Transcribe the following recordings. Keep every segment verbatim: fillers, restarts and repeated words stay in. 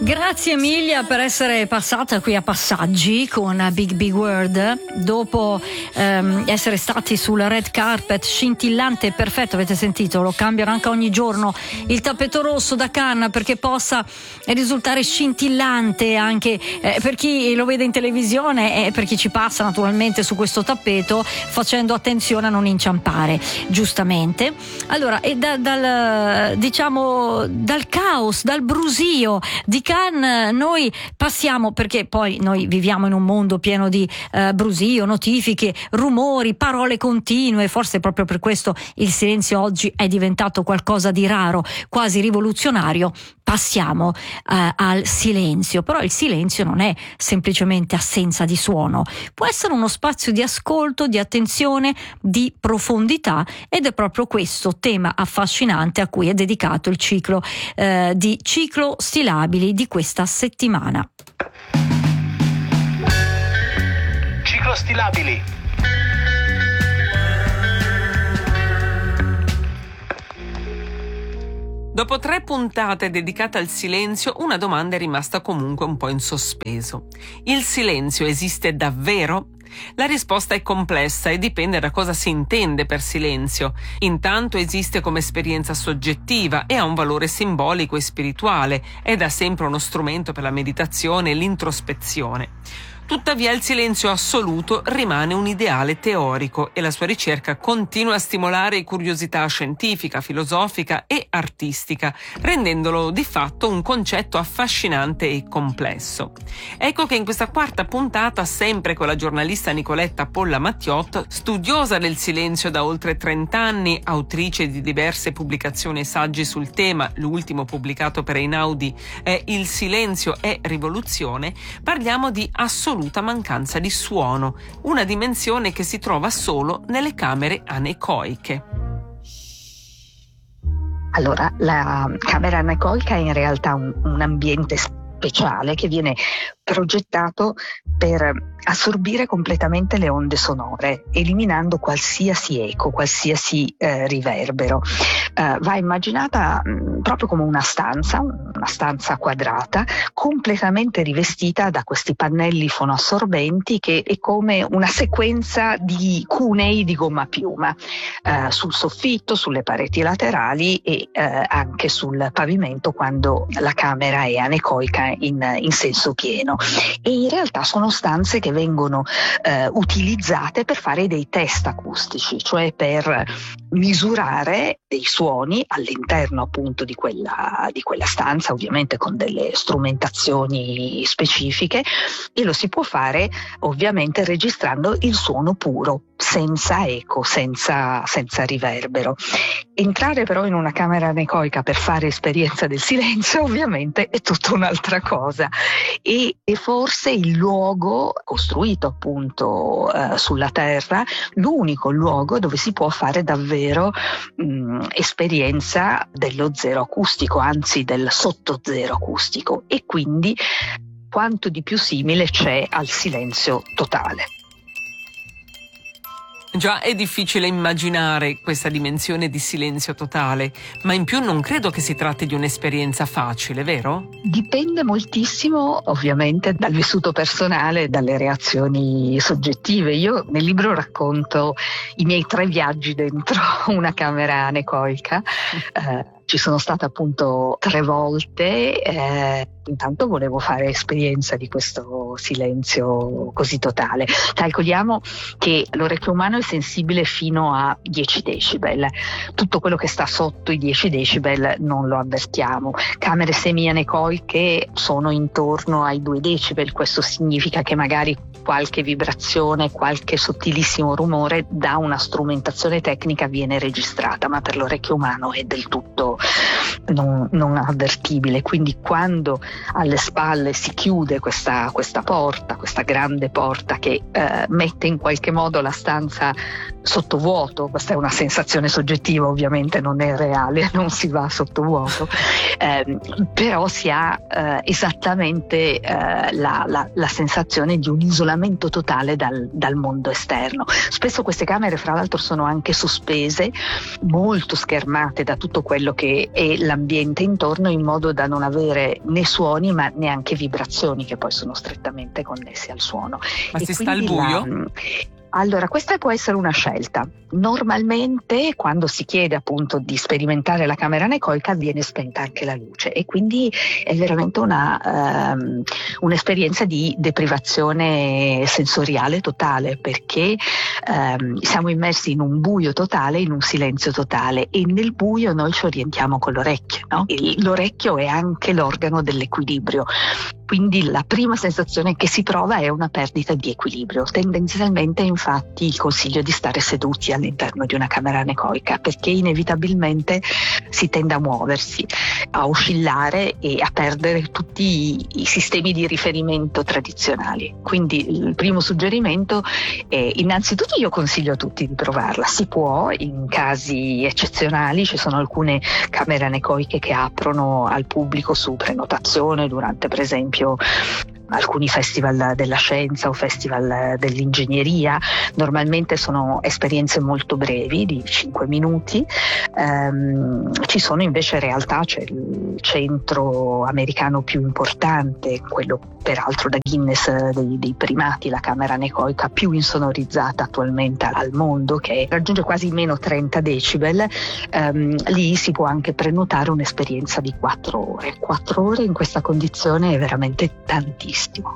Grazie Emilia per essere passata qui a Passaggi con Big Big World dopo ehm, essere stati sul red carpet scintillante e perfetto. Avete sentito, lo cambiano anche ogni giorno il tappeto rosso da Cannes perché possa risultare scintillante anche eh, per chi lo vede in televisione e per chi ci passa naturalmente su questo tappeto, facendo attenzione a non inciampare, giustamente. Allora, e da, dal diciamo dal caos, dal brusio di Cannes noi passiamo, perché poi noi viviamo in un mondo pieno di eh, brusio, notifiche, rumori, parole continue, forse proprio per questo il silenzio oggi è diventato qualcosa di raro, quasi rivoluzionario. Passiamo eh, al silenzio, però il silenzio non è semplicemente assenza di suono, può essere uno spazio di ascolto, di attenzione, di profondità, ed è proprio questo tema affascinante a cui è dedicato il ciclo eh, di Ciclo Stilabili di questa settimana. Ciclo Stilabili. Dopo tre puntate dedicate al silenzio, una domanda è rimasta comunque un po' in sospeso. Il silenzio esiste davvero? La risposta è complessa e dipende da cosa si intende per silenzio. Intanto esiste come esperienza soggettiva e ha un valore simbolico e spirituale, è da sempre uno strumento per la meditazione e l'introspezione. Tuttavia il silenzio assoluto rimane un ideale teorico e la sua ricerca continua a stimolare curiosità scientifica, filosofica e artistica, rendendolo di fatto un concetto affascinante e complesso. Ecco che in questa quarta puntata, sempre con la giornalista Nicoletta Polla Mattiot, studiosa del silenzio da oltre trent'anni, autrice di diverse pubblicazioni e saggi sul tema, l'ultimo pubblicato per Einaudi è Il silenzio è rivoluzione, parliamo di assoluto mancanza di suono, una dimensione che si trova solo nelle camere anecoiche. Allora, la camera anecoica è in realtà un, un ambiente speciale che viene progettato per assorbire completamente le onde sonore, eliminando qualsiasi eco, qualsiasi eh, riverbero. Eh, va immaginata mh, proprio come una stanza, una stanza quadrata, completamente rivestita da questi pannelli fonoassorbenti che è come una sequenza di cunei di gomma a piuma eh, sul soffitto, sulle pareti laterali e eh, anche sul pavimento quando la camera è anecoica in, in senso pieno. E in realtà sono stanze che vengono eh, utilizzate per fare dei test acustici, cioè per misurare dei suoni all'interno appunto di quella, di quella stanza, ovviamente con delle strumentazioni specifiche, e lo si può fare ovviamente registrando il suono puro, senza eco, senza, senza riverbero. Entrare però in una camera anecoica per fare esperienza del silenzio ovviamente è tutta un'altra cosa, e, e forse il luogo costruito appunto eh, sulla terra, l'unico luogo dove si può fare davvero mh, esperienza dello zero acustico, anzi del sotto zero acustico, e quindi quanto di più simile c'è al silenzio totale. Già è difficile immaginare questa dimensione di silenzio totale, ma in più non credo che si tratti di un'esperienza facile, vero? Dipende moltissimo ovviamente dal vissuto personale e dalle reazioni soggettive. Io nel libro racconto i miei tre viaggi dentro una camera anecoica. Eh, Ci sono stata appunto tre volte, eh, intanto volevo fare esperienza di questo silenzio così totale. Calcoliamo che l'orecchio umano è sensibile fino a dieci decibel, tutto quello che sta sotto i dieci decibel non lo avvertiamo. Camere semi-anecoiche sono intorno ai due decibel, questo significa che magari qualche vibrazione, qualche sottilissimo rumore da una strumentazione tecnica viene registrata, ma per l'orecchio umano è del tutto non, non avvertibile. Quindi quando alle spalle si chiude questa, questa questa porta, questa grande porta che eh, mette in qualche modo la stanza sottovuoto. Questa è una sensazione soggettiva, ovviamente non è reale, non si va sottovuoto, eh, però si ha eh, esattamente eh, la, la, la sensazione di un isolamento totale dal, dal mondo esterno. Spesso queste camere, fra l'altro, sono anche sospese, molto schermate da tutto quello che è l'ambiente intorno, in modo da non avere né suoni ma neanche vibrazioni, che poi sono strettamente connessi al suono. Ma e si sta al buio? La, Allora, questa può essere una scelta. Normalmente, quando si chiede appunto di sperimentare la camera anecoica, viene spenta anche la luce, e quindi è veramente una, um, un'esperienza di deprivazione sensoriale totale, perché um, siamo immersi in un buio totale, in un silenzio totale, e nel buio noi ci orientiamo con l'orecchio, no? E l'orecchio è anche l'organo dell'equilibrio. Quindi la prima sensazione che si prova è una perdita di equilibrio. Tendenzialmente, infatti, il consiglio di stare seduti all'interno di una camera anecoica, perché inevitabilmente si tende a muoversi, a oscillare e a perdere tutti i, i sistemi di riferimento tradizionali. Quindi il primo suggerimento è: innanzitutto io consiglio a tutti di provarla. Si può, in casi eccezionali, ci sono alcune camere anecoiche che aprono al pubblico su prenotazione durante, per esempio, alcuni festival della scienza o festival dell'ingegneria. Normalmente sono esperienze molto brevi, di cinque minuti. Ehm, ci sono invece realtà, c'è il centro americano più importante, quello peraltro da Guinness dei, dei primati, la camera anecoica più insonorizzata attualmente al mondo, che raggiunge quasi meno trenta decibel. Ehm, lì si può anche prenotare un'esperienza di quattro ore. quattro ore in questa condizione è veramente tantissimo.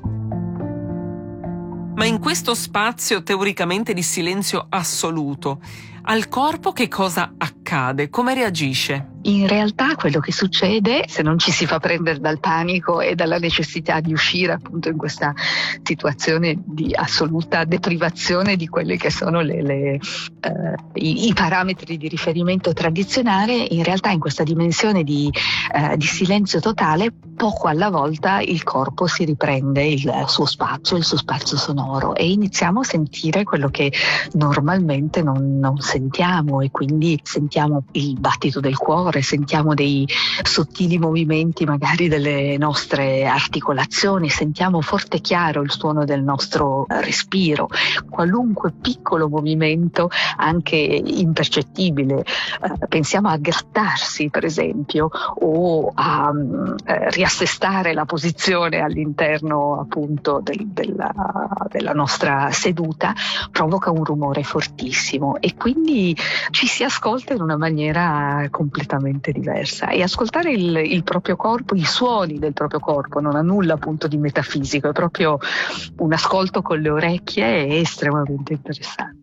Ma in questo spazio teoricamente di silenzio assoluto, al corpo che cosa accade? Come reagisce? In realtà quello che succede, se non ci si fa prendere dal panico e dalla necessità di uscire appunto in questa situazione di assoluta deprivazione di quelli che sono le, le, eh, i, i parametri di riferimento tradizionale, in realtà in questa dimensione di, eh, di silenzio totale, poco alla volta il corpo si riprende il suo spazio, il suo spazio sonoro, e iniziamo a sentire quello che normalmente non, non sentiamo, e quindi sentiamo il battito del cuore, sentiamo dei sottili movimenti magari delle nostre articolazioni, sentiamo forte e chiaro il suono del nostro respiro. Qualunque piccolo movimento, anche impercettibile, eh, pensiamo a grattarsi per esempio, o a eh, riassestare la posizione all'interno appunto del, della, della nostra seduta, provoca un rumore fortissimo, e quindi ci si ascolta in una maniera completamente diversa. E ascoltare il, il proprio corpo, i suoni del proprio corpo, non ha nulla appunto di metafisico, è proprio un ascolto con le orecchie, è estremamente interessante.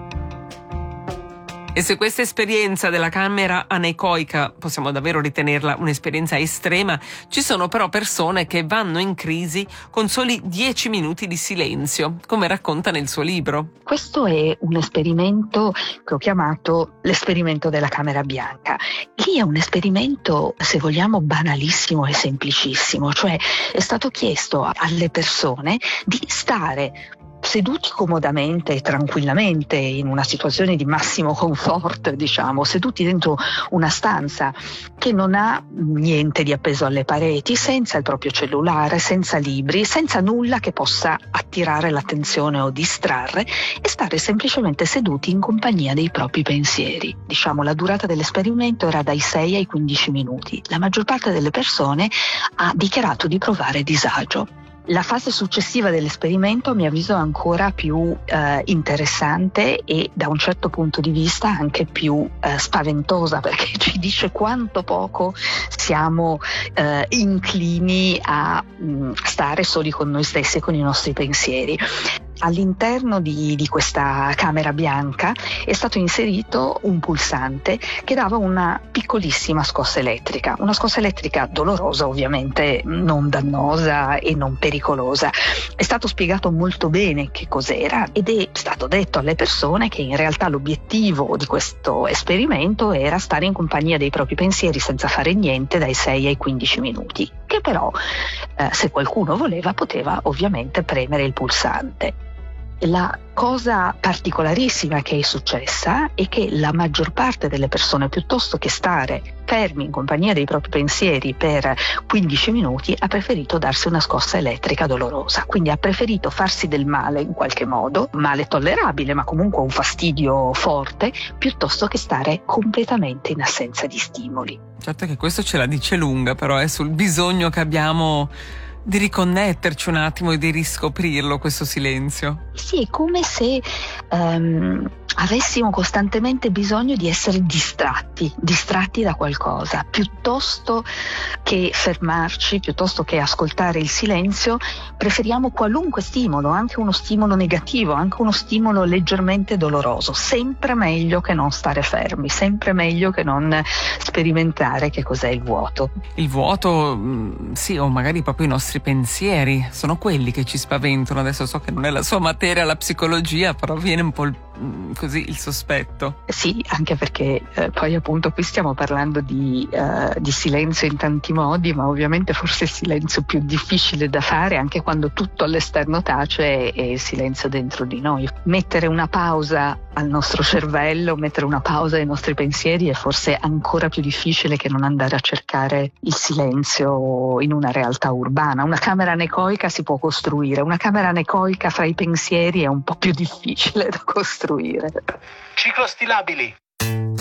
E se questa esperienza della camera anecoica possiamo davvero ritenerla un'esperienza estrema, ci sono però persone che vanno in crisi con soli dieci minuti di silenzio, come racconta nel suo libro. Questo è un esperimento che ho chiamato l'esperimento della camera bianca. Lì è un esperimento, se vogliamo, banalissimo e semplicissimo, cioè è stato chiesto alle persone di stare seduti comodamente e tranquillamente in una situazione di massimo comfort, diciamo, seduti dentro una stanza che non ha niente di appeso alle pareti, senza il proprio cellulare, senza libri, senza nulla che possa attirare l'attenzione o distrarre, e stare semplicemente seduti in compagnia dei propri pensieri. Diciamo, la durata dell'esperimento era dai sei ai quindici minuti. La maggior parte delle persone ha dichiarato di provare disagio. La fase successiva dell'esperimento, a mio avviso, è ancora più eh, interessante e da un certo punto di vista anche più eh, spaventosa, perché ci dice quanto poco siamo eh, inclini a mh, stare soli con noi stessi e con i nostri pensieri. All'interno di, di questa camera bianca è stato inserito un pulsante che dava una piccolissima scossa elettrica, una scossa elettrica dolorosa, ovviamente non dannosa e non pericolosa. È stato spiegato molto bene che cos'era, ed è stato detto alle persone che in realtà l'obiettivo di questo esperimento era stare in compagnia dei propri pensieri senza fare niente dai sei ai quindici minuti, che però eh, se qualcuno voleva poteva ovviamente premere il pulsante. La cosa particolarissima che è successa è che la maggior parte delle persone, piuttosto che stare fermi in compagnia dei propri pensieri per quindici minuti, ha preferito darsi una scossa elettrica dolorosa, quindi ha preferito farsi del male in qualche modo, male tollerabile ma comunque un fastidio forte, piuttosto che stare completamente in assenza di stimoli. Certo che questo ce la dice lunga, però è sul bisogno che abbiamo di riconnetterci un attimo e di riscoprirlo, questo silenzio. Sì, è come se um, avessimo costantemente bisogno di essere distratti, distratti da qualcosa, piuttosto che fermarci, piuttosto che ascoltare il silenzio, preferiamo qualunque stimolo, anche uno stimolo negativo, anche uno stimolo leggermente doloroso, sempre meglio che non stare fermi, sempre meglio che non sperimentare che cos'è il vuoto. Il vuoto, sì, o magari proprio i nostri pensieri, sono quelli che ci spaventano. Adesso so che non è la sua materia, la psicologia, però viene un po' il, così il sospetto. Sì, anche perché eh, poi appunto qui stiamo parlando di, uh, di silenzio in tanti modi, ma ovviamente forse il silenzio più difficile da fare, anche quando tutto all'esterno tace, è, è il silenzio dentro di noi. Mettere una pausa al nostro cervello, mettere una pausa ai nostri pensieri è forse ancora più difficile che non andare a cercare il silenzio in una realtà urbana. Una camera anecoica si può costruire, una camera anecoica fra i pensieri è un po' più difficile da costruire. Ciclostilabili.